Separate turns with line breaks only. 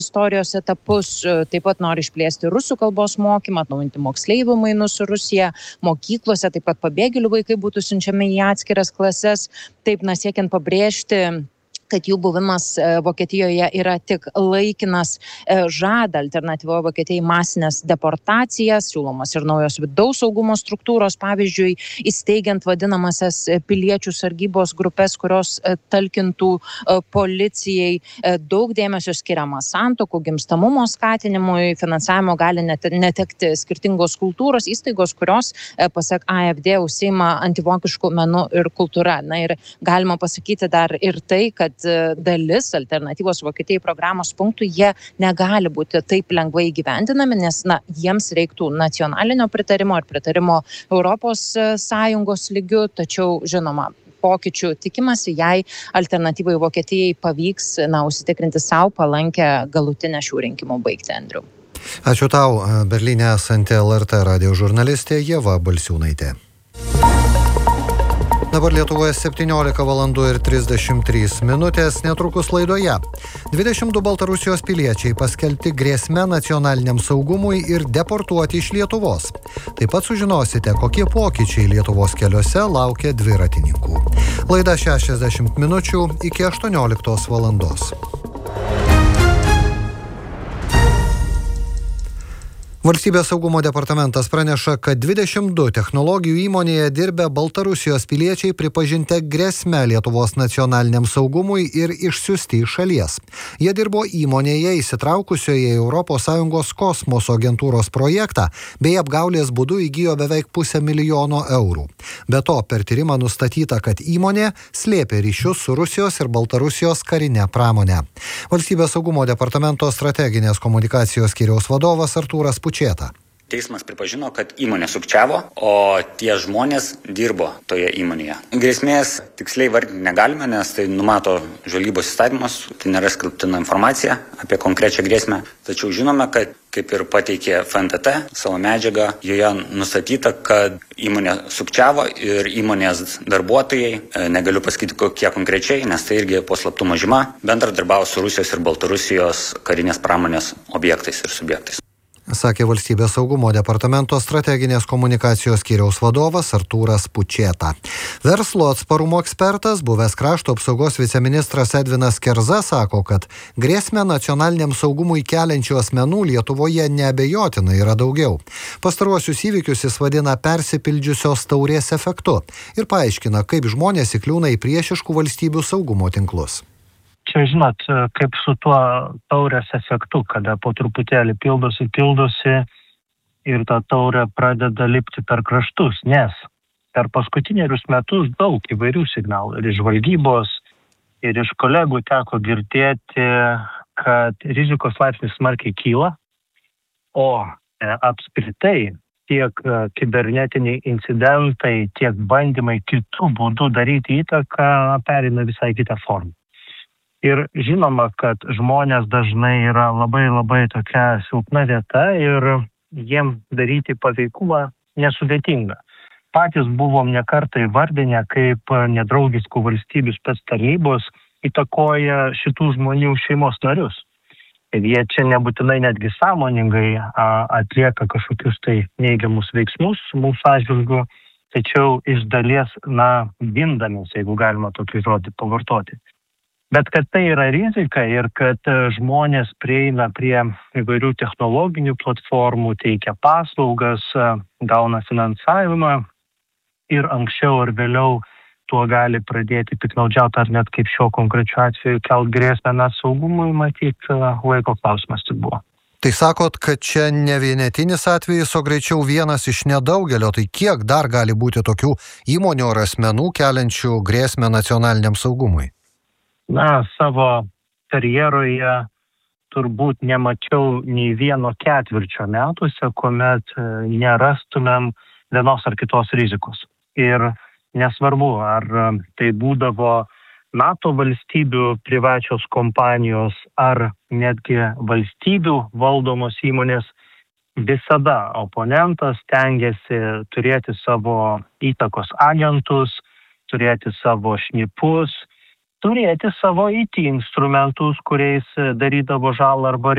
istorijos etapus, taip pat nori išplėsti rusų kalbos mokymą, atnaujinti moksleivių mainus su Rusija, mokyklose taip pat pabėgėlių vaikai būtų siunčiami į atskiras klases, taip siekiant pabrėžti, kad jų buvimas Vokietijoje yra tik laikinas, žada alternatyvoje Vokietijai masinės deportacijas, siūlomos ir naujos vidaus saugumo struktūros, pavyzdžiui, įsteigiant vadinamasias piliečių sargybos grupės, kurios talkintų policijai. Daug dėmesio skiriama santuokų, gimstamumo skatinimui, finansavimo gali netekti skirtingos kultūros įstaigos, kurios, pasak AfD, užsiima antivokiškų menu ir kultūra. Ir galima pasakyti dar ir tai, kad dalis alternatyvos Vokietijai programos punktų jie negali būti taip lengvai įgyvendinami, nes jiems reiktų nacionalinio pritarimo ir pritarimo Europos Sąjungos lygiu, tačiau žinoma, pokyčių tikimasi, jei alternatyvai Vokietijai pavyks užsitikrinti savo palankę galutinę šių rinkimų baigtį, Andriau.
Ačiū tau, Berlyne esanti LRT radijo žurnalistė Ieva Balsiūnaitė. Dabar Lietuvoje 17:33 minutės, netrukus laidoje. 22 Baltarusijos piliečiai paskelbti grėsme nacionaliniam saugumui ir deportuoti iš Lietuvos. Taip pat sužinosite, kokie pokyčiai Lietuvos keliuose laukia dviratininkų. Laida 60 minučių iki 18 valandos. Valstybės saugumo departamentas praneša, kad 22 technologijų įmonėje dirbę Baltarusijos piliečiai pripažinti grėsme Lietuvos nacionaliniam saugumui ir išsiųsti iš šalies. Jie dirbo įmonėje įsitraukusioje ES kosmoso agentūros projektą, bei apgaulės būdu įgijo beveik 500 000 eurų. Be to, per tyrimą nustatyta, kad įmonė slėpė ryšius su Rusijos ir Baltarusijos karinė pramonė. Valstybės saugumo departamento strateginės komunikacijos skyriaus vadovas Artūras Pučėta.
Teismas pripažino, kad įmonė sukčiavo, o tie žmonės dirbo toje įmonėje. Grėsmės tiksliai vardinti negalime, nes tai numato žvalgybos įstatymas, tai nėra skelbtina informacija apie konkrečią grėsmę. Tačiau žinome, kad, kaip ir pateikė FNTT savo medžiagą, joje nustatyta, kad įmonė sukčiavo ir įmonės darbuotojai, negaliu pasakyti kokie konkrečiai, nes tai irgi po slaptumo žyma, bendradarbiavo su Rusijos ir Baltarusijos karinės pramonės objektais ir subjektais.
Sakė Valstybės saugumo departamento strateginės komunikacijos skyriaus vadovas Artūras Pučėta. Verslo atsparumo ekspertas, buvęs krašto apsaugos viceministras Edvinas Kerza sako, kad grėsmę nacionaliniam saugumui keliančių asmenų Lietuvoje neabejotinai yra daugiau. Pastaruosius įvykius jis vadina persipildžiusios taurės efektu ir paaiškina, kaip žmonės įkliūna į priešiškų valstybių saugumo tinklus.
Čia, žinot, kaip su tuo taurės efektu, kada po truputėlį pildosi ir ta taurė pradeda lipti per kraštus, nes per paskutinerius metus daug įvairių signalų ir iš žvalgybos, ir iš kolegų teko girdėti, kad rizikos laipsnis smarkiai kyla, o apskritai tiek kibernetiniai incidentai, tiek bandymai kitų būdų daryti įtaką pereina visai kitą formą. Ir žinoma, kad žmonės dažnai yra labai tokia silpna vieta ir jiem daryti paveikumą nesudėtinga. Patys buvom ne kartą įvardinę, kaip nedraugiškų valstybių spec tarnybos įtakoja šitų žmonių šeimos narius. Ir jie čia nebūtinai netgi sąmoningai atlieka kažkokius tai neigiamus veiksmus mūsų atžvilgiu, tačiau iš dalies, gindamės, jeigu galima tokį žodį pavartoti. Bet kad tai yra rizika ir kad žmonės prieina prie įvairių technologinių platformų, teikia paslaugas, gauna finansavimą ir anksčiau ar vėliau tuo gali pradėti piktnaudžiauti ar net kaip šiuo konkrečiu atveju kelt grėsmę net saugumui, matyt, laiko klausimas tik buvo.
Tai sakot, kad čia ne vienetinis atvejis, o greičiau vienas iš nedaugelio. Tai kiek dar gali būti tokių įmonių ar asmenų keliančių grėsmę nacionaliniam saugumui?
Savo karjeroje turbūt nemačiau nei vieno ketvirčio metuose, kuomet nerastumėm vienos ar kitos rizikos. Ir nesvarbu, ar tai būdavo NATO valstybių privačios kompanijos ar netgi valstybių valdomos įmonės, visada oponentas stengiasi turėti savo įtakos agentus, turėti savo šnipus, turėti savo IT instrumentus, kuriais darydavo žalą arba